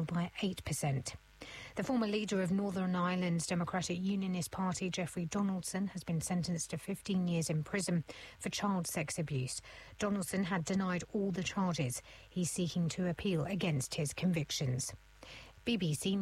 by 8%. The former leader of Northern Ireland's Democratic Unionist Party, Jeffrey Donaldson, has been sentenced to 15 years in prison for child sex abuse. Donaldson had denied all the charges. He's seeking to appeal against his convictions. BBC